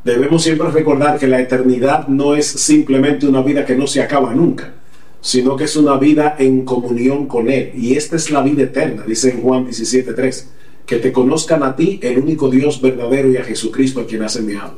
debemos siempre recordar que la eternidad no es simplemente una vida que no se acaba nunca, sino que es una vida en comunión con Él. Y esta es la vida eterna, dice en Juan 17:3, que te conozcan a ti, el único Dios verdadero, y a Jesucristo a quien has enviado.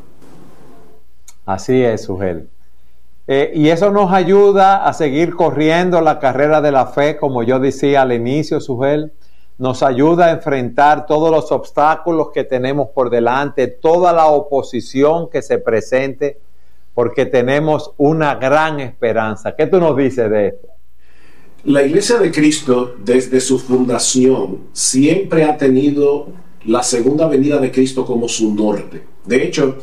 Así es, Sugel. Y eso nos ayuda a seguir corriendo la carrera de la fe, como yo decía al inicio, Sugel. Nos ayuda a enfrentar todos los obstáculos que tenemos por delante, toda la oposición que se presente, porque tenemos una gran esperanza. ¿Qué tú nos dices de esto? La Iglesia de Cristo, desde su fundación, siempre ha tenido la segunda venida de Cristo como su norte. De hecho,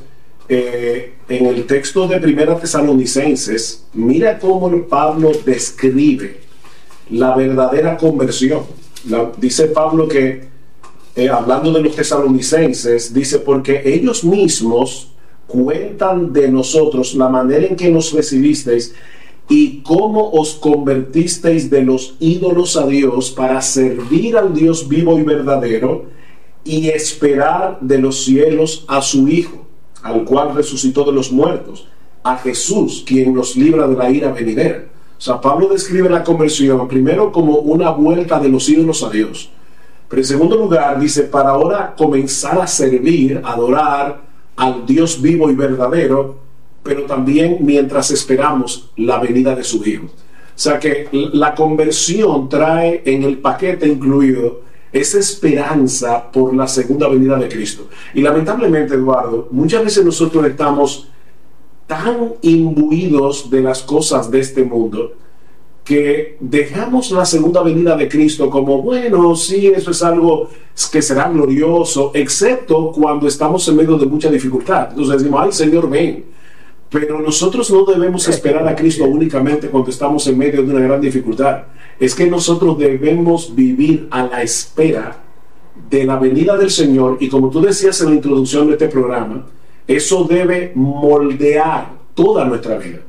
en el texto de Primera Tesalonicenses, mira cómo Pablo describe la verdadera conversión. Dice Pablo que, hablando de los tesalonicenses, dice: porque ellos mismos cuentan de nosotros la manera en que nos recibisteis y cómo os convertisteis de los ídolos a Dios para servir al Dios vivo y verdadero y esperar de los cielos a su Hijo, al cual resucitó de los muertos, a Jesús, quien nos libra de la ira venidera. O sea, Pablo describe la conversión primero como una vuelta de los ídolos a Dios, pero en segundo lugar dice, para ahora comenzar a servir, adorar al Dios vivo y verdadero, pero también mientras esperamos la venida de su Hijo. O sea que la conversión trae en el paquete incluido esa esperanza por la segunda venida de Cristo. Y lamentablemente, Eduardo, muchas veces nosotros estamos tan imbuidos de las cosas de este mundo que dejamos la segunda venida de Cristo como, bueno, sí, eso es algo que será glorioso, excepto cuando estamos en medio de mucha dificultad. Entonces decimos, ay, Señor, ven. Pero nosotros no debemos esperar a Cristo únicamente cuando estamos en medio de una gran dificultad. Es que nosotros debemos vivir a la espera de la venida del Señor, y como tú decías en la introducción de este programa, eso debe moldear toda nuestra vida.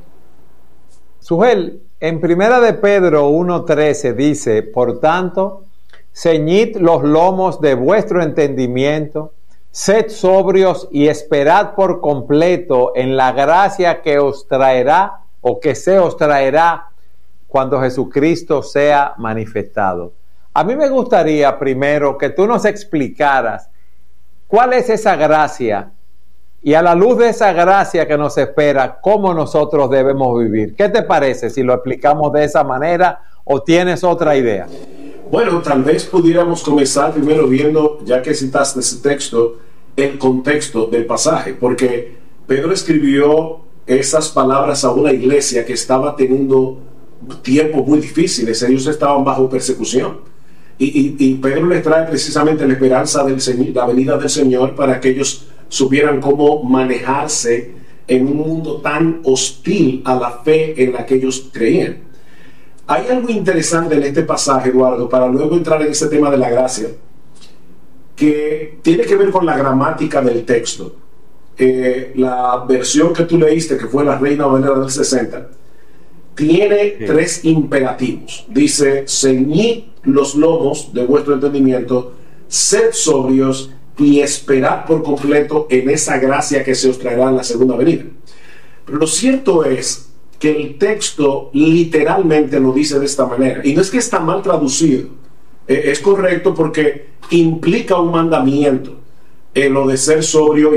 Sugel, en Primera de Pedro 1:13 dice, por tanto, ceñid los lomos de vuestro entendimiento, sed sobrios y esperad por completo en la gracia que os traerá o que se os traerá cuando Jesucristo sea manifestado. A mí me gustaría primero que tú nos explicaras cuál es esa gracia y, a la luz de esa gracia que nos espera, cómo nosotros debemos vivir. ¿Qué te parece si lo explicamos de esa manera o tienes otra idea? Bueno, tal vez pudiéramos comenzar primero viendo, ya que citaste ese texto, el contexto del pasaje, porque Pedro escribió esas palabras a una iglesia que estaba teniendo tiempos muy difíciles. Ellos estaban bajo persecución, y Pedro les trae precisamente la esperanza del Señor, la venida del Señor, para que ellos supieran cómo manejarse en un mundo tan hostil a la fe en la que ellos creían. Hay algo interesante en este pasaje, Eduardo, para luego entrar en ese tema de la gracia, que tiene que ver con la gramática del texto. La versión que tú leíste, que fue la Reina Valera del 60, tiene tres imperativos. Dice, ceñid los lomos de vuestro entendimiento, sed sobrios y esperad por completo en esa gracia que se os traerá en la segunda venida. Pero lo cierto es que el texto literalmente lo dice de esta manera, y no es que está mal traducido, es correcto porque implica un mandamiento, lo de ser sobrio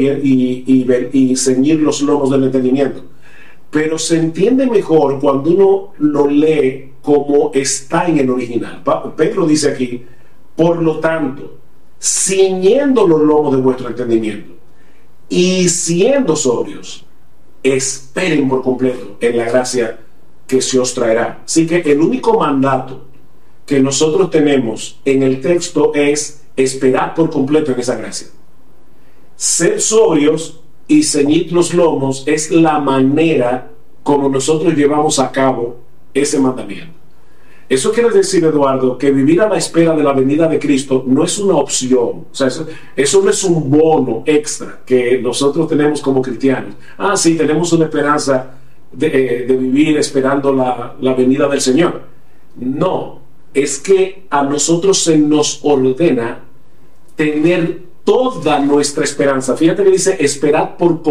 y ceñir los lomos del entendimiento, pero se entiende mejor cuando uno lo lee como está en el original. Pedro dice aquí, por lo tanto, ciñendo los lomos de vuestro entendimiento y siendo sobrios, esperen por completo en la gracia que se os traerá. Así que el único mandato que nosotros tenemos en el texto es esperar por completo en esa gracia. Ser sobrios y ceñid los lomos es la manera como nosotros llevamos a cabo ese mandamiento. Eso quiere decir, Eduardo, que vivir a la espera de la venida de Cristo no es una opción. O sea, eso no es un bono extra que nosotros tenemos como cristianos. Ah, sí, tenemos una esperanza de vivir esperando la venida del Señor. No, es que a nosotros se nos ordena tener toda nuestra esperanza. Fíjate que dice, esperad por